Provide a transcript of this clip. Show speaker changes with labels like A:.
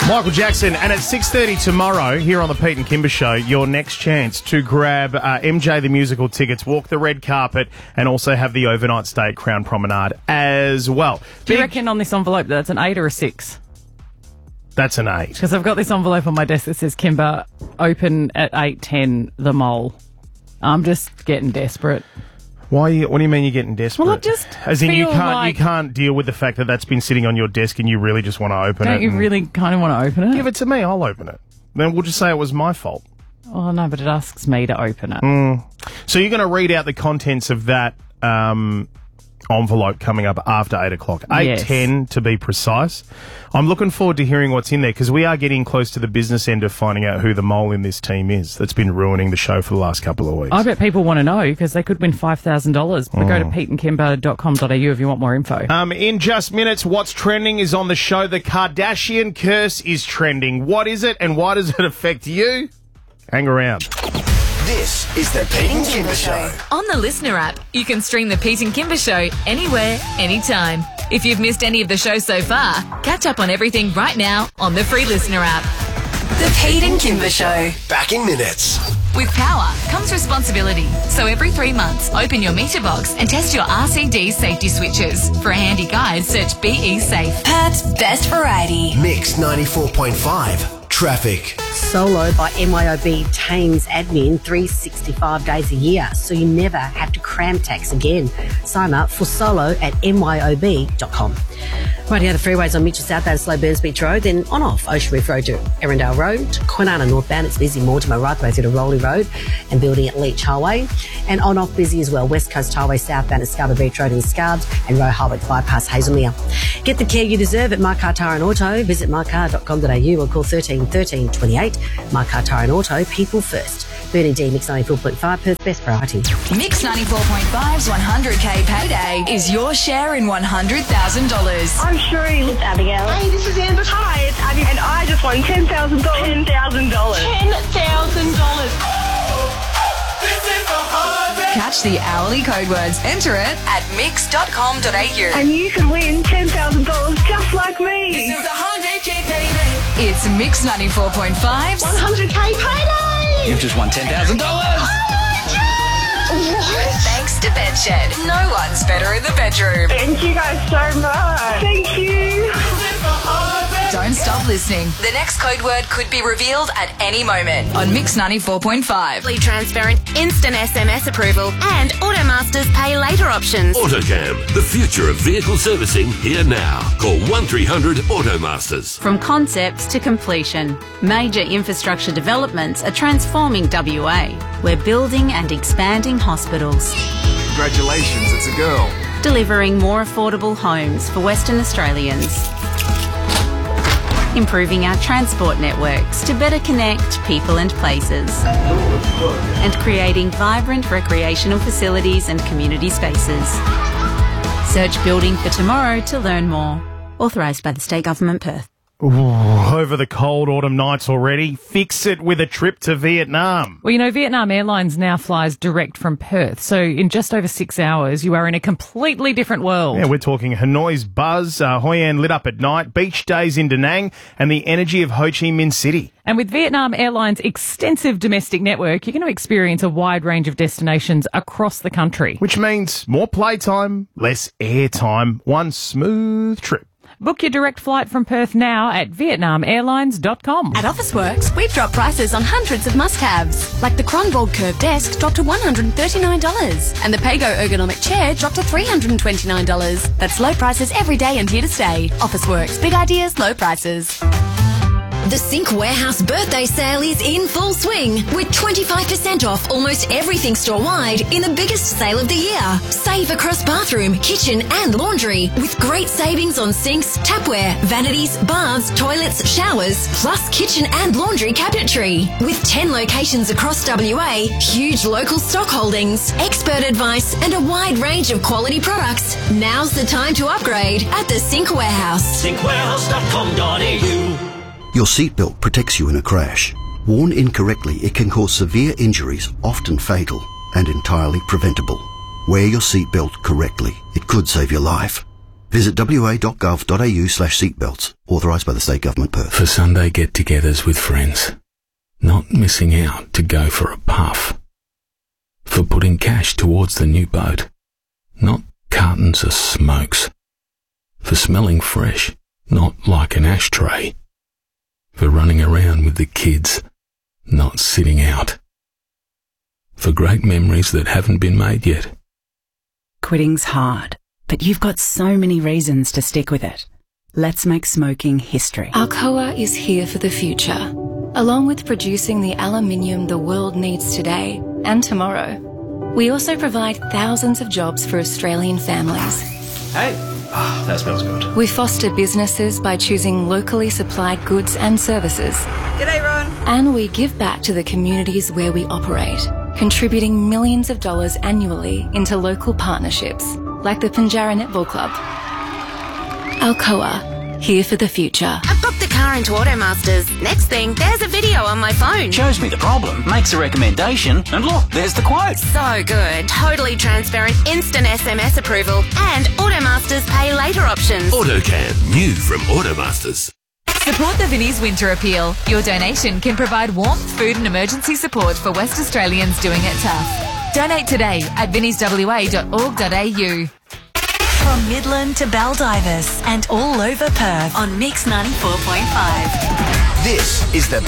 A: Michael Jackson, and at 6:30 tomorrow here on the Pete and Kimber Show, your next chance to grab MJ the Musical tickets, walk the red carpet, and also have the overnight stay at Crown Promenade as well.
B: Do you reckon on this envelope that's an 8 or a 6?
A: That's an 8.
B: Because I've got this envelope on my desk that says Kimber, open at 8:10, The Mole. I'm just getting desperate.
A: What do you mean you're getting desperate?
B: Well, I just
A: as in you
B: feel
A: can't deal with the fact that that's been sitting on your desk and you really just want to open it.
B: Don't you really kind of want to open it?
A: Give it to me, I'll open it. Then we'll just say it was my fault.
B: Oh, no, but it asks me to open it.
A: So you're going to read out the contents of that envelope coming up after 8 o'clock. 8:10 to be precise. I'm looking forward to hearing what's in there because we are getting close to the business end of finding out who the mole in this team is that's been ruining the show for the last couple of weeks.
B: I bet people want to know because they could win $5,000. But go to peteandkimber.com.au if you want more info.
A: In just minutes, what's trending is on the show. The Kardashian curse is trending. What is it and why does it affect you? Hang around.
C: This is the Pete and Kimber Show.
D: On the Listener app, you can stream the Pete and Kimber Show anywhere, anytime. If you've missed any of the show so far, catch up on everything right now on the free Listener app. The Pete and Kimber Show.
C: Back in minutes.
D: With power comes responsibility. So every 3 months, open your meter box and test your RCD safety switches. For a handy guide, search BE Safe. Perth's best variety.
C: Mix 94.5. Traffic.
E: Solo by MYOB Thames Admin 365 days a year, so you never have to cram tax again. Sign up for Solo at myob.com. Right here, the freeways on Mitchell southbound slow Burns Beach Road, then on off Ocean Reef Road to Erindale Road. Kwinana northbound, it's busy Mortimer right the way through to Rowley Road and building at Leach Highway. And on off busy as well, West Coast Highway southbound at Scarborough Beach Road in Scarbs and Roe Highway to bypass Hazelmere. Get the care you deserve at My Car Tire and Auto. Visit mycar.com.au or call 13 13 28. My Car Tire and Auto, people first. Bernie D, Mix 94.5, Perth's best variety.
D: Mix 94.5's 100K payday is your share in $100,000.
F: I'm Shuri with Abigail.
G: Hey, this is Amber.
F: Hi, it's Abby, and I just won $10,000. $10,000.
G: $10,000.
D: Catch the hourly code words. Enter it at mix.com.au.
F: And you can win $10,000 just like me.
D: This is 100K payday. It's Mix 94.5's
F: 100K payday.
H: You've just won $10,000.
D: Thanks to Bedshed. No one's better in the bedroom.
F: Thank you guys so much. Thank you.
D: Don't stop listening. The next code word could be revealed at any moment on Mix 94.5.
I: Fully transparent, instant SMS approval, and Automaster's pay later options.
J: Autocam, the future of vehicle servicing here now. Call 1300 Automasters.
K: From concept to completion, major infrastructure developments are transforming WA. We're building and expanding hospitals.
L: Congratulations, it's a girl.
K: Delivering more affordable homes for Western Australians. Improving our transport networks to better connect people and places. And creating vibrant recreational facilities and community spaces. Search Building for Tomorrow to learn more. Authorised by the State Government, Perth.
A: Ooh, over the cold autumn nights already. Fix it with a trip to Vietnam.
B: Well, you know, Vietnam Airlines now flies direct from Perth. So in just over 6 hours, you are in a completely different world.
A: Yeah, we're talking Hanoi's buzz, Hoi An lit up at night, beach days in Da Nang, and the energy of Ho Chi Minh City.
B: And with Vietnam Airlines' extensive domestic network, you're going to experience a wide range of destinations across the country.
A: Which means more playtime, less airtime, one smooth trip.
B: Book your direct flight from Perth now at vietnamairlines.com.
I: At Officeworks, we've dropped prices on hundreds of must-haves, like the Kronborg curved desk dropped to $139, and the Pago ergonomic chair dropped to $329. That's low prices every day and here to stay. Officeworks, big ideas, low prices.
M: The Sync Warehouse birthday sale is in full swing with 25% off almost everything store-wide in the biggest sale of the year. Save across bathroom, kitchen and laundry with great savings on sinks, tapware, vanities, baths, toilets, showers, plus kitchen and laundry cabinetry. With 10 locations across WA, huge local stock holdings, expert advice and a wide range of quality products. Now's the time to upgrade at the Sync Warehouse.
N: syncwarehouse.com.au.
O: Your seatbelt protects you in a crash. Worn incorrectly, it can cause severe injuries, often fatal, and entirely preventable. Wear your seatbelt correctly. It could save your life. Visit wa.gov.au/seatbelts. Authorised by the State Government, Perth.
G: For Sunday get-togethers with friends. Not missing out to go for a puff. For putting cash towards the new boat. Not cartons of smokes. For smelling fresh, not like an ashtray. For running around with the kids, not sitting out. For great memories that haven't been made yet.
H: Quitting's hard, but you've got so many reasons to stick with it. Let's make smoking history.
N: Alcoa is here for the future, along with producing the aluminium the world needs today and tomorrow. We also provide thousands of jobs for Australian families.
P: Hey, that smells good.
N: We foster businesses by choosing locally supplied goods and services.
Q: G'day, Ron.
N: And we give back to the communities where we operate, contributing millions of dollars annually into local partnerships, like the Pinjarra Netball Club. Alcoa, here for the future.
R: I booked the car into Automasters. Next thing, there's a video on my phone.
S: Shows me the problem, makes a recommendation, and look, there's the quote.
R: So good. Totally transparent, instant SMS approval, and Automasters pay later options.
J: AutoCam, new from Automasters.
D: Support the Vinnie's Winter Appeal. Your donation can provide warmth, food and emergency support for West Australians doing it tough. Donate today at vinnieswa.org.au.
T: From Midland to Baldivis and all over Perth on Mix 94.5.
C: This is the